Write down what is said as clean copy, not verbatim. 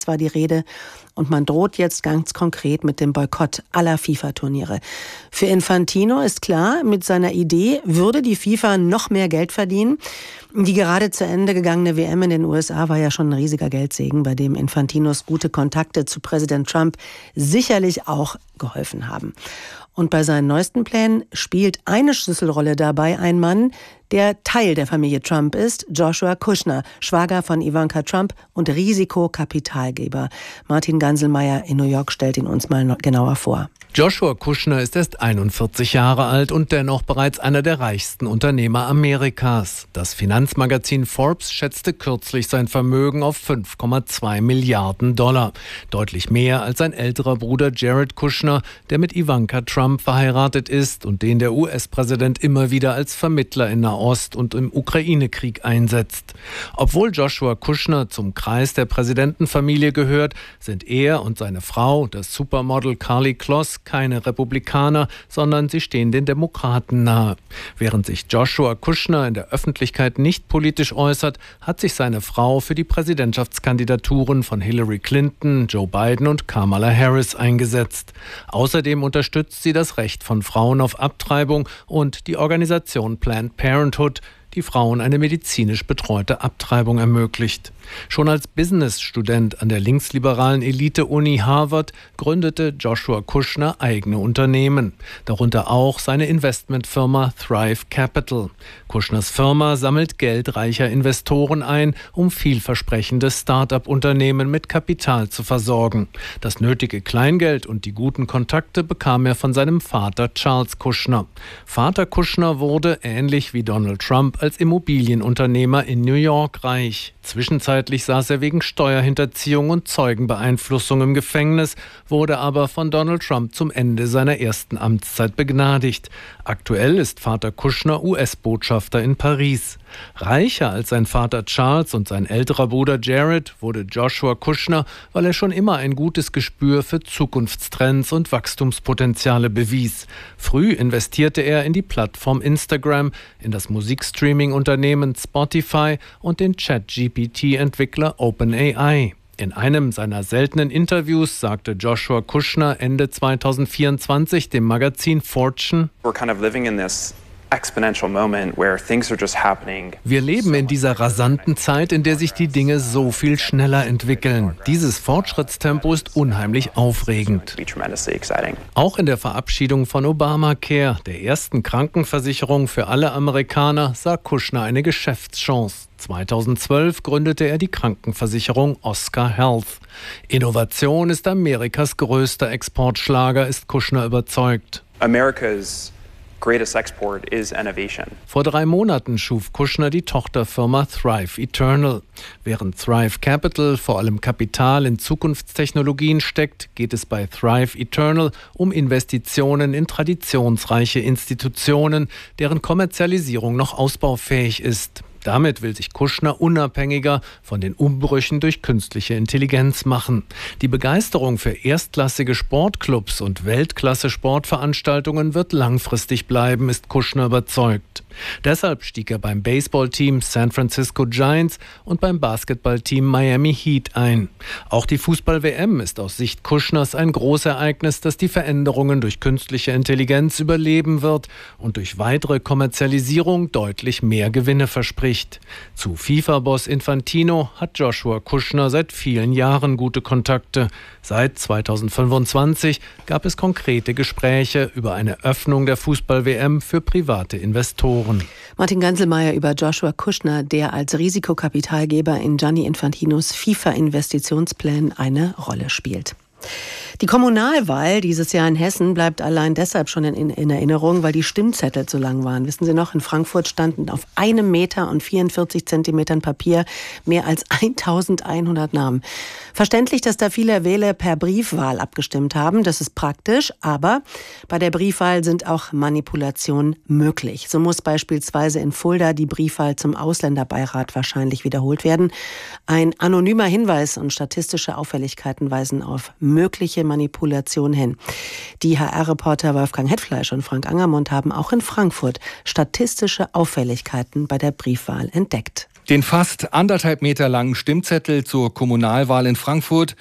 war die Rede und man droht jetzt ganz konkret mit dem Boykott aller FIFA-Turniere. Für Infantino ist klar, mit seiner Idee würde die FIFA noch mehr Geld verdienen. Die gerade zu Ende gegangene WM in den USA war ja schon ein riesiger Geldsegen, bei dem Infantinos gute Kontakte zu Präsident Trump sicherlich auch geholfen haben. Und bei seinen neuesten Plänen spielt eine Schlüsselrolle dabei ein Mann, der Teil der Familie Trump ist, Joshua Kushner, Schwager von Ivanka Trump und Risikokapitalgeber. Martin Ganselmeier in New York stellt ihn uns mal genauer vor. Joshua Kushner ist erst 41 Jahre alt und dennoch bereits einer der reichsten Unternehmer Amerikas. Das Finanzmagazin Forbes schätzte kürzlich sein Vermögen auf 5,2 Milliarden $. Deutlich mehr als sein älterer Bruder Jared Kushner, der mit Ivanka Trump verheiratet ist und den der US-Präsident immer wieder als Vermittler in Nahost und im Ukraine-Krieg einsetzt. Obwohl Joshua Kushner zum Kreis der Präsidentenfamilie gehört, sind er und seine Frau, das Supermodel Karlie Kloss, keine Republikaner, sondern sie stehen den Demokraten nahe. Während sich Joshua Kushner in der Öffentlichkeit nicht politisch äußert, hat sich seine Frau für die Präsidentschaftskandidaturen von Hillary Clinton, Joe Biden und Kamala Harris eingesetzt. Außerdem unterstützt sie das Recht von Frauen auf Abtreibung und die Organisation Planned Parenthood, die Frauen eine medizinisch betreute Abtreibung ermöglicht. Schon als Business-Student an der linksliberalen Elite-Uni Harvard gründete Joshua Kushner eigene Unternehmen, darunter auch seine Investmentfirma Thrive Capital. Kushners Firma sammelt Geld reicher Investoren ein, um vielversprechende Start-up-Unternehmen mit Kapital zu versorgen. Das nötige Kleingeld und die guten Kontakte bekam er von seinem Vater Charles Kushner. Vater Kushner wurde, ähnlich wie Donald Trump, als Immobilienunternehmer in New York reich. Zwischenzeitlich saß er wegen Steuerhinterziehung und Zeugenbeeinflussung im Gefängnis, wurde aber von Donald Trump zum Ende seiner ersten Amtszeit begnadigt. Aktuell ist Vater Kushner US-Botschafter in Paris. Reicher als sein Vater Charles und sein älterer Bruder Jared wurde Joshua Kushner, weil er schon immer ein gutes Gespür für Zukunftstrends und Wachstumspotenziale bewies. Früh investierte er in die Plattform Instagram, in das Musikstreaming-Unternehmen Spotify und den ChatGPT-Entwickler OpenAI. In einem seiner seltenen Interviews sagte Joshua Kushner Ende 2024 dem Magazin Fortune: Wir leben in dieser rasanten Zeit, in der sich die Dinge so viel schneller entwickeln. Dieses Fortschrittstempo ist unheimlich aufregend. Auch in der Verabschiedung von Obamacare, der ersten Krankenversicherung für alle Amerikaner, sah Kushner eine Geschäftschance. 2012 gründete er die Krankenversicherung Oscar Health. Innovation ist Amerikas größter Exportschlager, ist Kushner überzeugt. America's greatest export is innovation. Vor 3 Monaten schuf Kushner die Tochterfirma Thrive Eternal. Während Thrive Capital vor allem Kapital in Zukunftstechnologien steckt, geht es bei Thrive Eternal um Investitionen in traditionsreiche Institutionen, deren Kommerzialisierung noch ausbaufähig ist. Damit will sich Kushner unabhängiger von den Umbrüchen durch künstliche Intelligenz machen. Die Begeisterung für erstklassige Sportclubs und Weltklasse-Sportveranstaltungen wird langfristig bleiben, ist Kushner überzeugt. Deshalb stieg er beim Baseballteam San Francisco Giants und beim Basketballteam Miami Heat ein. Auch die Fußball-WM ist aus Sicht Kushners ein Großereignis, das die Veränderungen durch künstliche Intelligenz überleben wird und durch weitere Kommerzialisierung deutlich mehr Gewinne verspricht. Zu FIFA-Boss Infantino hat Joshua Kushner seit vielen Jahren gute Kontakte. Seit 2025 gab es konkrete Gespräche über eine Öffnung der Fußball-WM für private Investoren. Martin Ganselmeier über Joshua Kushner, der als Risikokapitalgeber in Gianni Infantinos FIFA-Investitionsplänen eine Rolle spielt. Die Kommunalwahl dieses Jahr in Hessen bleibt allein deshalb schon in Erinnerung, weil die Stimmzettel zu lang waren. Wissen Sie noch, in Frankfurt standen auf 1 Meter und 44 Zentimetern Papier mehr als 1100 Namen. Verständlich, dass da viele Wähler per Briefwahl abgestimmt haben. Das ist praktisch, aber bei der Briefwahl sind auch Manipulationen möglich. So muss beispielsweise in Fulda die Briefwahl zum Ausländerbeirat wahrscheinlich wiederholt werden. Ein anonymer Hinweis und statistische Auffälligkeiten weisen auf mögliche Manipulation hin. Die HR-Reporter Wolfgang Hetfleisch und Frank Angermund haben auch in Frankfurt statistische Auffälligkeiten bei der Briefwahl entdeckt. Den fast 1,5 Meter langen Stimmzettel zur Kommunalwahl in Frankfurt